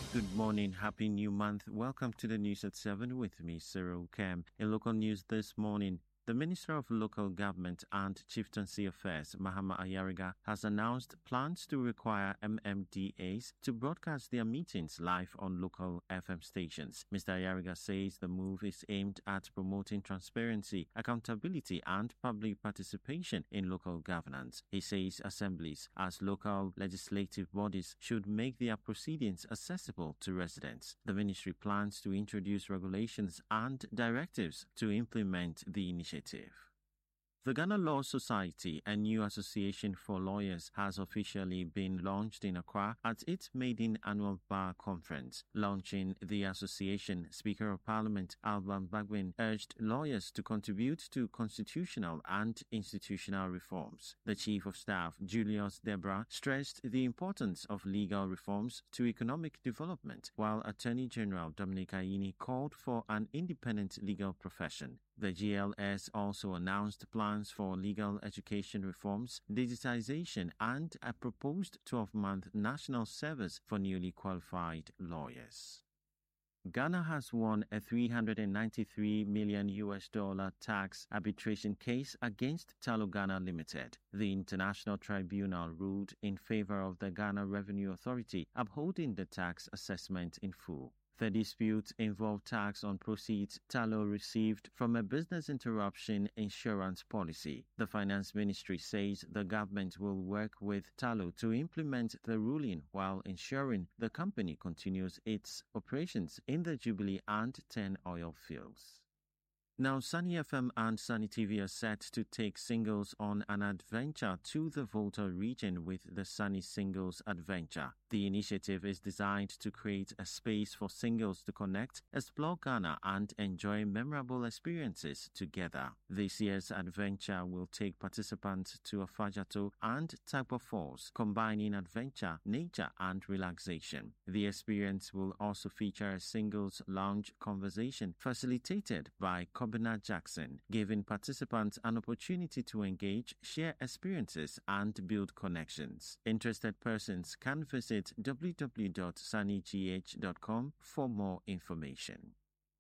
Good morning, happy new month. Welcome to the news at 7 with me, Cyril Kem. In local news this morning, the Minister of Local Government and Chieftaincy Affairs, Mahama Ayariga, has announced plans to require MMDAs to broadcast their meetings live on local FM stations. Mr. Ayariga says the move is aimed at promoting transparency, accountability, and public participation in local governance. He says assemblies, as local legislative bodies, should make their proceedings accessible to residents. The ministry plans to introduce regulations and directives to implement the initiative. The Ghana Law Society, a new association for lawyers, has officially been launched in Accra at its maiden annual bar conference. Launching the association, Speaker of Parliament Alban Bagbin urged lawyers to contribute to constitutional and institutional reforms. The Chief of Staff, Julius Debra, stressed the importance of legal reforms to economic development, while Attorney General Dominic Ayini called for an independent legal profession. The GLS also announced plans for legal education reforms, digitization, and a proposed 12-month national service for newly qualified lawyers. Ghana has won a $393 million tax arbitration case against Talo Ghana Limited. The International Tribunal ruled in favor of the Ghana Revenue Authority, upholding the tax assessment in full. The dispute involved tax on proceeds Talo received from a business interruption insurance policy. The Finance Ministry says the government will work with Talo to implement the ruling while ensuring the company continues its operations in the Jubilee and 10 oil fields. Now, Sunny FM and Sunny TV are set to take singles on an adventure to the Volta region with the Sunny Singles Adventure. The initiative is designed to create a space for singles to connect, explore Ghana, and enjoy memorable experiences together. This year's adventure will take participants to Afajato and Tagba Falls, combining adventure, nature, and relaxation. The experience will also feature a singles lounge conversation facilitated by Kobina Jackson, giving participants an opportunity to engage, share experiences, and build connections. Interested persons can visit www.sunnygh.com for more information.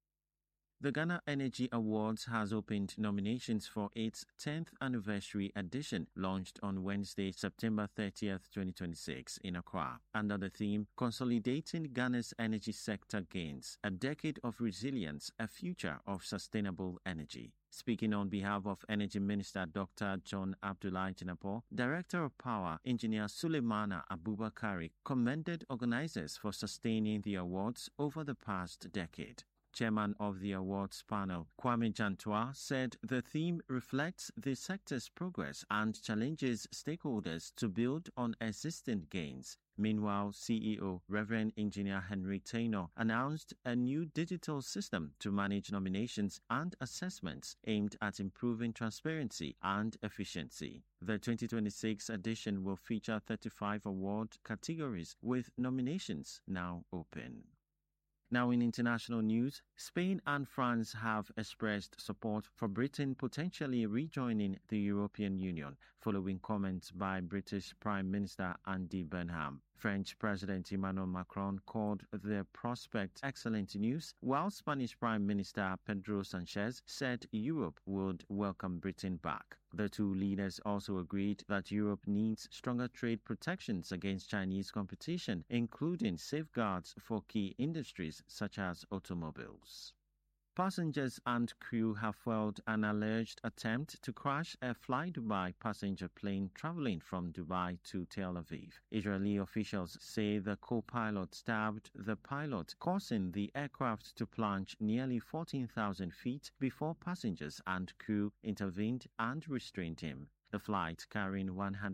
The Ghana Energy Awards has opened nominations for its 10th anniversary edition, launched on Wednesday, September 30th, 2026 in Accra, under the theme Consolidating Ghana's Energy Sector Gains, a Decade of Resilience, a Future of Sustainable Energy. Speaking on behalf of Energy Minister Dr. John Abdullahi Jinapor, Director of Power, Engineer Suleimana Abubakari, commended organizers for sustaining the awards over the past decade. Chairman of the awards panel, Kwame Jantua, said the theme reflects the sector's progress and challenges stakeholders to build on existing gains. Meanwhile, CEO Reverend Engineer Henry Taylor announced a new digital system to manage nominations and assessments aimed at improving transparency and efficiency. The 2026 edition will feature 35 award categories with nominations now open. Now in international news, Spain and France have expressed support for Britain potentially rejoining the European Union following comments by British Prime Minister Andy Burnham. French President Emmanuel Macron called the prospect excellent news, while Spanish Prime Minister Pedro Sanchez said Europe would welcome Britain back. The two leaders also agreed that Europe needs stronger trade protections against Chinese competition, including safeguards for key industries such as automobiles. Passengers and crew have foiled an alleged attempt to crash a Fly Dubai passenger plane traveling from Dubai to Tel Aviv. Israeli officials say the co-pilot stabbed the pilot, causing the aircraft to plunge nearly 14,000 feet before passengers and crew intervened and restrained him. The flight, carrying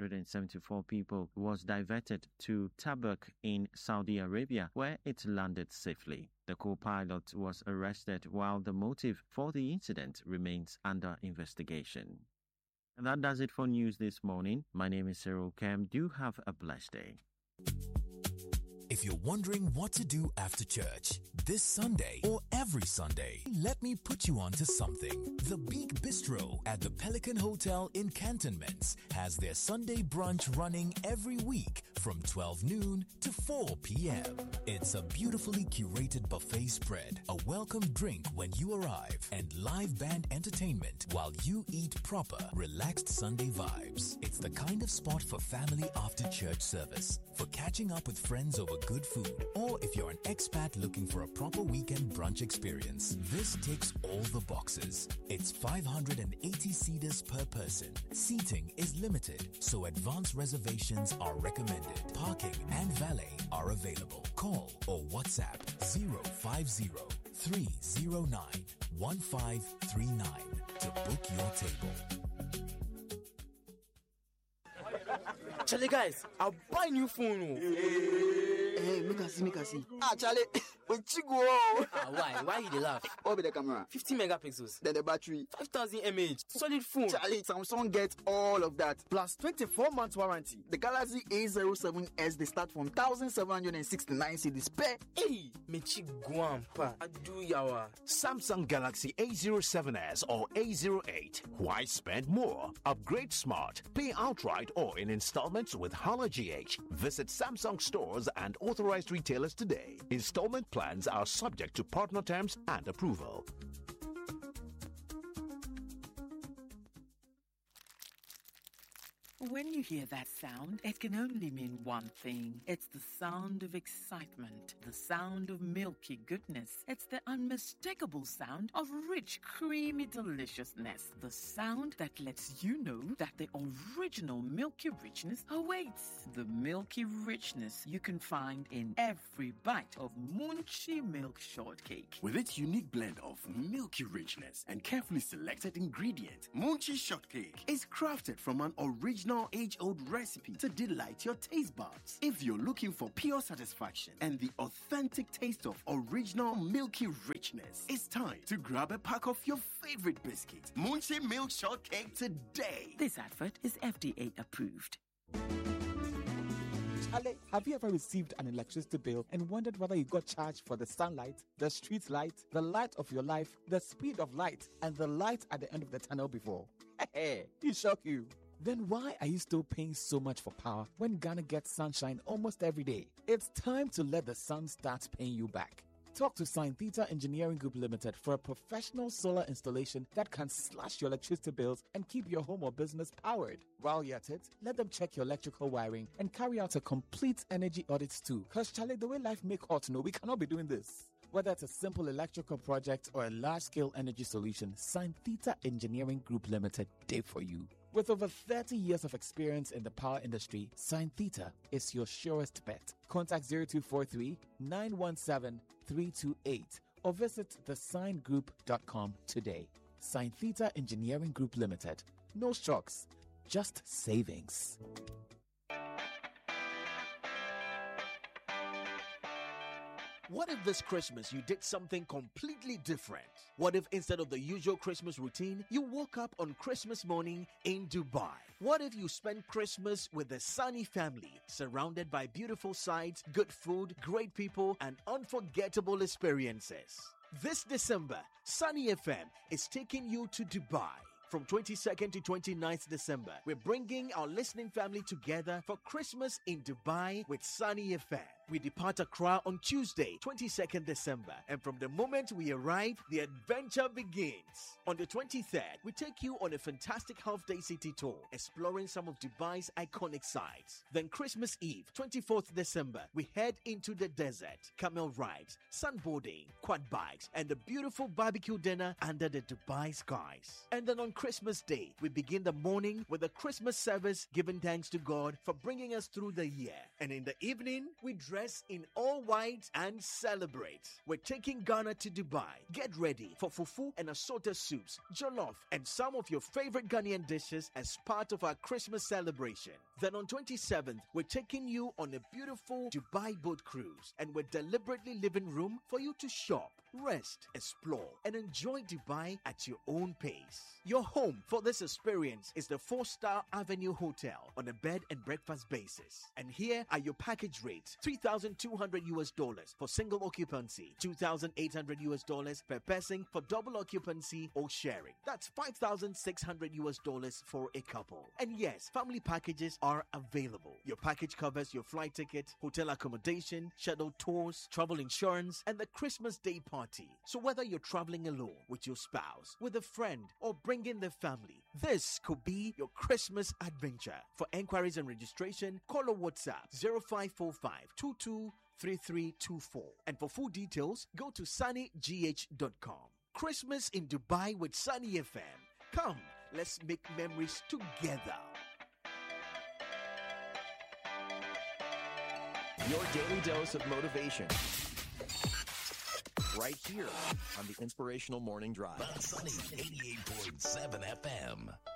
174 people, was diverted to Tabuk in Saudi Arabia, where it landed safely. The co-pilot was arrested while the motive for the incident remains under investigation. And that does it for news this morning. My name is Cyril Kem. Do have a blessed day. If you're wondering what to do after church, this Sunday or every Sunday, let me put you on to something. The Beak Bistro at the Pelican Hotel in Cantonments has their Sunday brunch running every week from 12 noon to 4 p.m. It's a beautifully curated buffet spread, a welcome drink when you arrive, and live band entertainment while you eat proper, relaxed Sunday vibes. It's the kind of spot for family after church service, for catching up with friends over good food, or if you're an expat looking for a proper weekend brunch experience. This ticks all the boxes. It's 580 seaters per person. Seating is limited, so advance reservations are recommended. Parking and valet are available. Call or WhatsApp 050-309-1539 to book your table. Charlie, guys, I'll buy new phone. Hey, make us see. Charlie, when you go. Why? Why you dey laugh? What be the camera? 50 megapixels. Then the battery. 5000 mAh. Solid phone. Charlie, Samsung gets all of that. Plus 24 months warranty. The Galaxy A07s, they start from 1,769 cedis per. Hey, mechi guampa. Adu yawa. Samsung Galaxy A07s or A08. Why spend more? Upgrade smart. Pay outright or in installments with Hala GH. Visit Samsung stores and authorized retailers today. Installment plans are subject to partner terms and approval. When you hear that sound, it can only mean one thing. It's the sound of excitement, the sound of milky goodness. It's the unmistakable sound of rich, creamy deliciousness. The sound that lets you know that the original milky richness awaits. The milky richness you can find in every bite of Munchie Milk Shortcake. With its unique blend of milky richness and carefully selected ingredients, Munchie Shortcake is crafted from an original age-old recipe to delight your taste buds. If you're looking for pure satisfaction and the authentic taste of original milky richness, it's time to grab a pack of your favorite biscuit, Munchie Milk Shortcake, today. This advert is FDA approved. Charlie, have you ever received an electricity bill and wondered whether you got charged for the sunlight, the street light, the light of your life, the speed of light, and the light at the end of the tunnel before? Hey, it shocked you. Then why are you still paying so much for power when Ghana gets sunshine almost every day? It's time to let the sun start paying you back. Talk to Sign Theta Engineering Group Limited for a professional solar installation that can slash your electricity bills and keep your home or business powered. While you're at it, let them check your electrical wiring and carry out a complete energy audit too. Because Charlie, the way life make hot, we cannot be doing this. Whether it's a simple electrical project or a large-scale energy solution, Sign Theta Engineering Group Limited did for you. With over 30 years of experience in the power industry, Sign Theta is your surest bet. Contact 0243-917-328 or visit thesigngroup.com today. Sign Theta Engineering Group Limited. No shocks, just savings. What if this Christmas you did something completely different? What if instead of the usual Christmas routine, you woke up on Christmas morning in Dubai? What if you spent Christmas with the Sunny family, surrounded by beautiful sights, good food, great people, and unforgettable experiences? This December, Sunny FM is taking you to Dubai. From 22nd to 29th December, we're bringing our listening family together for Christmas in Dubai with Sunny FM. We depart Accra on Tuesday, 22nd December, and from the moment we arrive, the adventure begins. On the 23rd, we take you on a fantastic half-day city tour, exploring some of Dubai's iconic sites. Then Christmas Eve, 24th December, we head into the desert, camel rides, sunboarding, quad bikes, and a beautiful barbecue dinner under the Dubai skies. And then on Christmas Day, we begin the morning with a Christmas service, giving thanks to God for bringing us through the year. And in the evening, we dress in all white and celebrate. We're taking Ghana to Dubai. Get ready for fufu and assorted soups, jollof, and some of your favorite Ghanaian dishes as part of our Christmas celebration. Then on 27th, we're taking you on a beautiful Dubai boat cruise, and we're deliberately leaving room for you to shop, rest, explore, and enjoy Dubai at your own pace. Your home for this experience is the 4-star Avenue Hotel on a bed and breakfast basis. And here are your package rates: $3,200 for single occupancy, $2,800 per person for double occupancy or sharing. That's $5,600 for a couple. And yes, family packages are available. Your package covers your flight ticket, hotel accommodation, shuttle tours, travel insurance, and the Christmas Day party. So whether you're traveling alone, with your spouse, with a friend, or bring in the family, this could be your Christmas adventure. For enquiries and registration, call or WhatsApp 0545 223324. And for full details, go to sunnygh.com. Christmas in Dubai with Sunny FM. Come, let's make memories together. Your daily dose of motivation. Right here on the Inspirational Morning Drive. Sunny 88.7 FM.